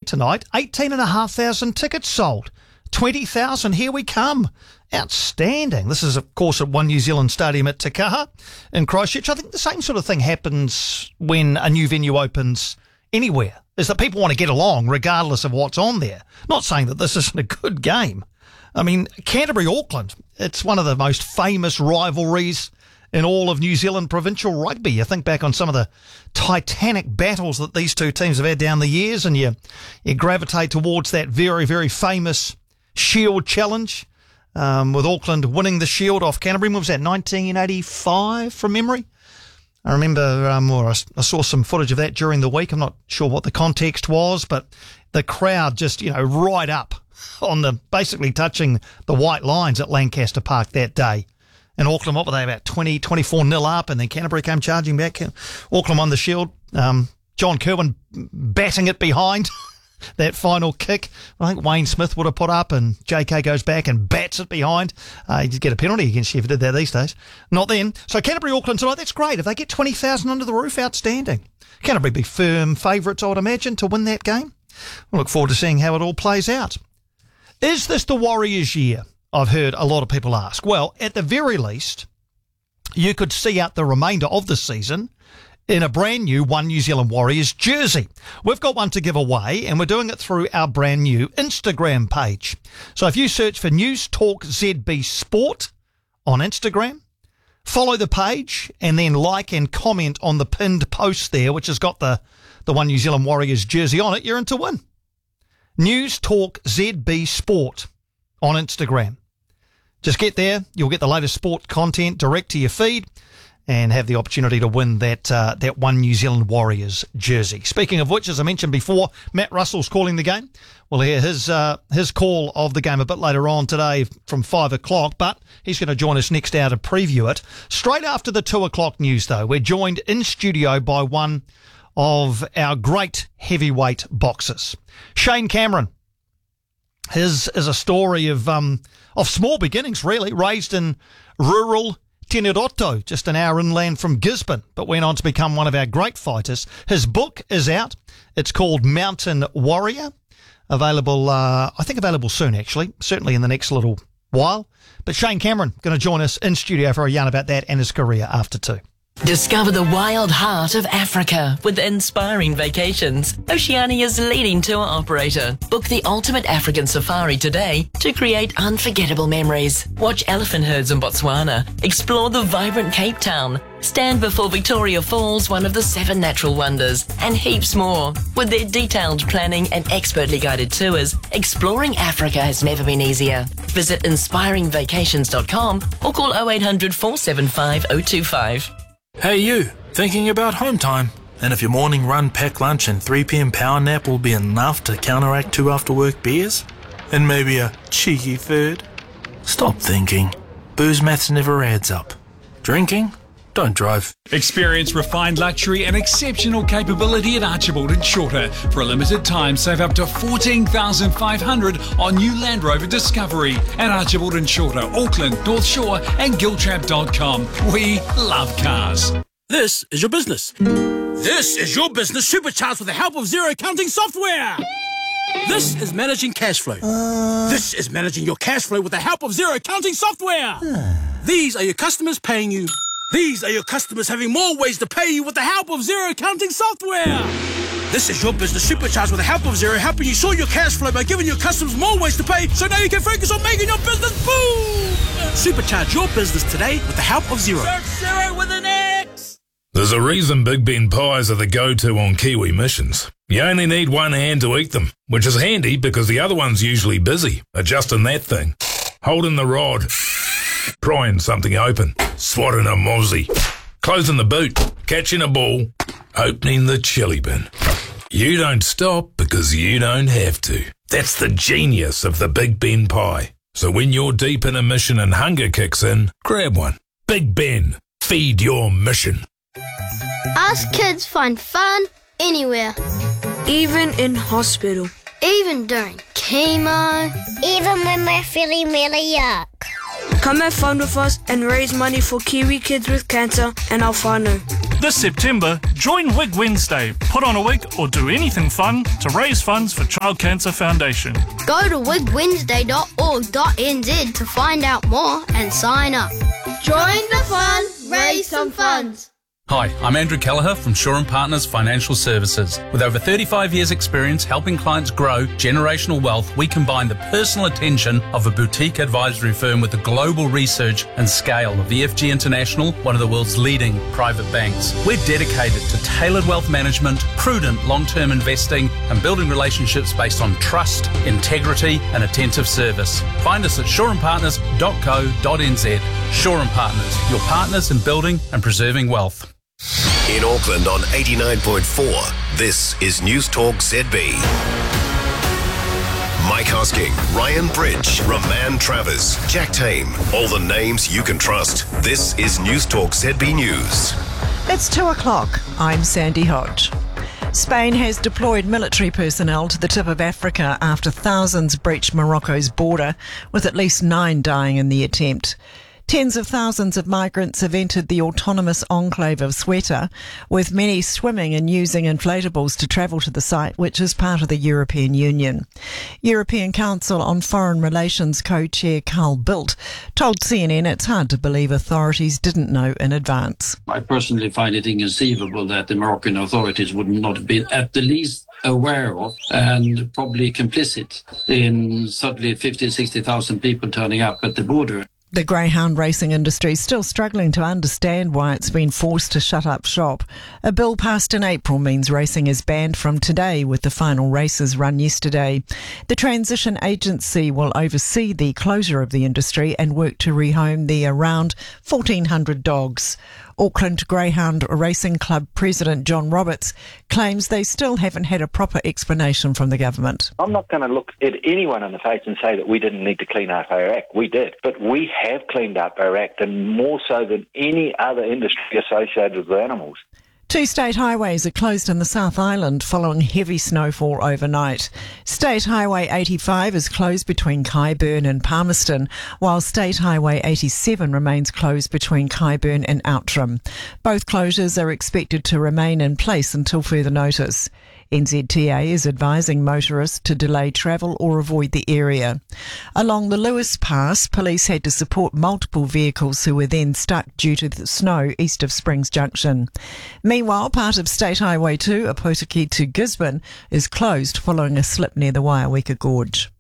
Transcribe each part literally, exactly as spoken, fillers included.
tonight. eighteen and a half thousand tickets sold. twenty thousand, here we come. Outstanding. This is, of course, at One New Zealand Stadium at Te Kaha in Christchurch. I think the same sort of thing happens when a new venue opens anywhere, is that people want to get along regardless of what's on there. Not saying that this isn't a good game. I mean, Canterbury-Auckland, it's one of the most famous rivalries in all of New Zealand provincial rugby. You think back on some of the titanic battles that these two teams have had down the years, and you, you gravitate towards that very, very famous Shield challenge, um, with Auckland winning the Shield off Canterbury. What was that, nineteen eighty-five from memory? I remember, um, or I, I saw some footage of that during the week. I'm not sure what the context was, but the crowd just, you know, right up on the, basically touching the white lines at Lancaster Park that day. And Auckland, what were they, about twenty, twenty-four nil up, and then Canterbury came charging back. Auckland won the Shield. Um, John Kirwan batting it behind that final kick. I think Wayne Smith would have put up, and J K goes back and bats it behind. Uh, he'd get a penalty against you if he did that these days. Not then. So Canterbury, Auckland tonight, that's great. If they get twenty thousand under the roof, outstanding. Canterbury be firm favourites, I would imagine, to win that game. We'll look forward to seeing how it all plays out. Is this the Warriors' year? I've heard a lot of people ask. Well, at the very least, you could see out the remainder of the season in a brand new One New Zealand Warriors jersey. We've got one to give away, and we're doing it through our brand new Instagram page. So if you search for News Talk Z B Sport on Instagram, follow the page, and then like and comment on the pinned post there, which has got the, the One New Zealand Warriors jersey on it, you're in to win. News Talk Z B Sport on Instagram. Just get there, you'll get the latest sport content direct to your feed and have the opportunity to win that uh, that One New Zealand Warriors jersey. Speaking of which, as I mentioned before, Matt Russell's calling the game. We'll hear his uh, his call of the game a bit later on today from five o'clock, but he's going to join us next hour to preview it. Straight after the two o'clock news, though, we're joined in studio by one of our great heavyweight boxers, Shane Cameron. His is a story of um, of small beginnings, really, raised in rural Teniroto, just an hour inland from Gisborne, but went on to become one of our great fighters. His book is out. It's called Mountain Warrior, available, uh, I think available soon, actually, certainly in the next little while. But Shane Cameron going to join us in studio for a yarn about that and his career after two. Discover the wild heart of Africa with Inspiring Vacations, Oceania's leading tour operator. Book the ultimate African safari today to create unforgettable memories. Watch elephant herds in Botswana, explore the vibrant Cape Town, stand before Victoria Falls, one of the seven natural wonders, and heaps more. With their detailed planning and expertly guided tours, exploring Africa has never been easier. Visit inspiring vacations dot com or call oh eight hundred, four seven five, oh two five. Hey you, thinking about home time? And if your morning run, pack lunch and three p.m. power nap will be enough to counteract two after-work beers? And maybe a cheeky third? Stop thinking. Booze maths never adds up. Drinking? Don't drive. Experience refined luxury and exceptional capability at Archibald and Shorter. For a limited time, save up to fourteen thousand five hundred dollars on new Land Rover Discovery at Archibald and Shorter, Auckland, North Shore and Giltrap dot com. We love cars. This is your business. This is your business supercharged with the help of Xero accounting software. This is managing cash flow. Uh... This is managing your cash flow with the help of Xero accounting software. These are your customers paying you. These are your customers having more ways to pay you with the help of Xero accounting software. This is your business supercharged with the help of Xero, helping you sort your cash flow by giving your customers more ways to pay, so now you can focus on making your business boom. Supercharge your business today with the help of Xero. Search Xero with an X. There's a reason Big Ben pies are the go-to on Kiwi missions. You only need one hand to eat them, which is handy because the other one's usually busy adjusting that thing, holding the rod, prying something open, swatting a mozzie, closing the boot, catching a ball, opening the chili bin. You don't stop because you don't have to. That's the genius of the Big Ben pie. So when you're deep in a mission and hunger kicks in, grab one. Big Ben, feed your mission. Us kids find fun anywhere. Even in hospital. Even during chemo. Even when we're feeling really yuck. Come have fun with us and raise money for Kiwi kids with cancer and Alfano. This September, join Wig Wednesday. Put on a wig or do anything fun to raise funds for Child Cancer Foundation. Go to wig wednesday dot org dot n z to find out more and sign up. Join the fun, raise some funds. Hi, I'm Andrew Kelleher from Shaw and Partners Financial Services. With over thirty-five years experience helping clients grow generational wealth, we combine the personal attention of a boutique advisory firm with the global research and scale of E F G International, one of the world's leading private banks. We're dedicated to tailored wealth management, prudent long-term investing, and building relationships based on trust, integrity, and attentive service. Find us at shaw and partners dot co dot n z. Shaw and Partners, your partners in building and preserving wealth. In Auckland on eighty-nine point four, this is News Talk Z B. Mike Hosking, Ryan Bridge, Roman Travers, Jack Tame, all the names you can trust. This is News Talk Z B News. It's two o'clock. I'm Sandy Hodge. Spain has deployed military personnel to the tip of Africa after thousands breached Morocco's border, with at least nine dying in the attempt. Tens of thousands of migrants have entered the autonomous enclave of Ceuta, with many swimming and using inflatables to travel to the site, which is part of the European Union. European Council on Foreign Relations co-chair Carl Bildt told C N N it's hard to believe authorities didn't know in advance. I personally find it inconceivable that the Moroccan authorities would not have been at the least aware of and probably complicit in suddenly fifty, sixty thousand people turning up at the border. The greyhound racing industry is still struggling to understand why it's been forced to shut up shop. A bill passed in April means racing is banned from today, with the final races run yesterday. The transition agency will oversee the closure of the industry and work to rehome the around fourteen hundred dogs. Auckland Greyhound Racing Club President John Roberts claims they still haven't had a proper explanation from the government. I'm not going to look at anyone in the face and say that we didn't need to clean up our act. We did. But we have cleaned up our act, and more so than any other industry associated with animals. Two state highways are closed in the South Island following heavy snowfall overnight. State Highway eighty-five is closed between Kyburn and Palmerston, while State Highway eighty-seven remains closed between Kyburn and Outram. Both closures are expected to remain in place until further notice. N Z T A is advising motorists to delay travel or avoid the area. Along the Lewis Pass, police had to support multiple vehicles who were then stuck due to the snow east of Springs Junction. Meanwhile, part of State Highway two, Opotiki to Gisborne, is closed following a slip near the Waiaweka Gorge.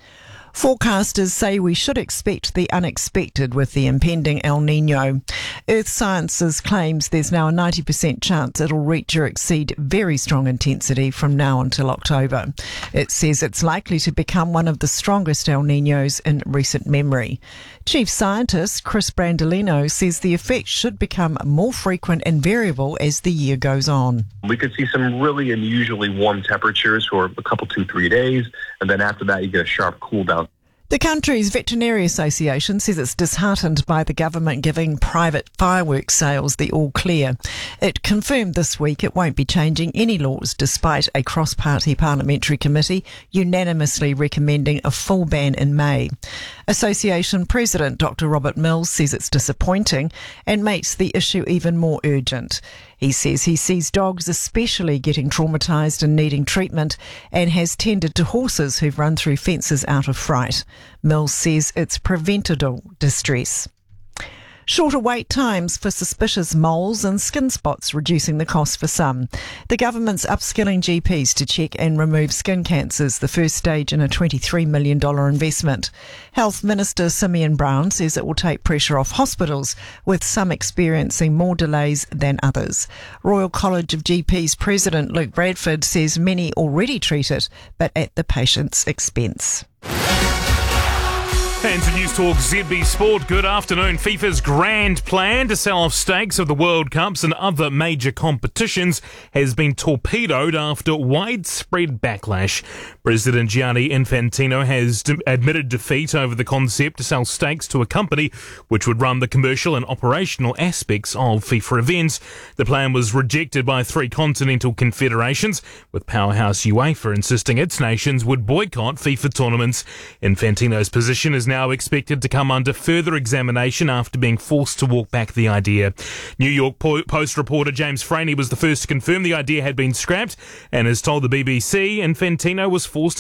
Forecasters say we should expect the unexpected with the impending El Niño. Earth Sciences claims there's now a ninety percent chance it'll reach or exceed very strong intensity from now until October. It says it's likely to become one of the strongest El Niños in recent memory. Chief Scientist Chris Brandolino says the effect should become more frequent and variable as the year goes on. We could see some really unusually warm temperatures for a couple, two, three days, and then after that you get a sharp cool down. The country's Veterinary Association says it's disheartened by the government giving private fireworks sales the all clear. It confirmed this week it won't be changing any laws despite a cross-party parliamentary committee unanimously recommending a full ban in May. Association President Doctor Robert Mills says it's disappointing and makes the issue even more urgent. He says he sees dogs especially getting traumatised and needing treatment and has tended to horses who've run through fences out of fright. Mills says it's preventable distress. Shorter wait times for suspicious moles and skin spots, reducing the cost for some. The government's upskilling G Ps to check and remove skin cancers, the first stage in a twenty-three million dollars investment. Health Minister Simeon Brown says it will take pressure off hospitals, with some experiencing more delays than others. Royal College of G Ps President Luke Bradford says many already treat it, but at the patient's expense. And to News Talk Z B Sport, good afternoon. FIFA's grand plan to sell off stakes of the World Cups and other major competitions has been torpedoed after widespread backlash. President Gianni Infantino has d- admitted defeat over the concept to sell stakes to a company which would run the commercial and operational aspects of FIFA events. The plan was rejected by three continental confederations, with powerhouse UEFA insisting its nations would boycott FIFA tournaments. Infantino's position is now expected to come under further examination after being forced to walk back the idea. New York Post reporter James Franey was the first to confirm the idea had been scrapped and has told the B B C Infantino was forced